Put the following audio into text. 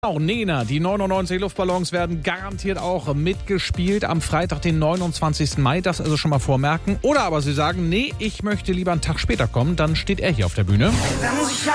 Auch Nena, die 99 Luftballons werden garantiert auch mitgespielt am Freitag, den 29. Mai. Das also schon mal vormerken. Oder aber Sie sagen, nee, ich möchte lieber einen Tag später kommen, dann steht er hier auf der Bühne.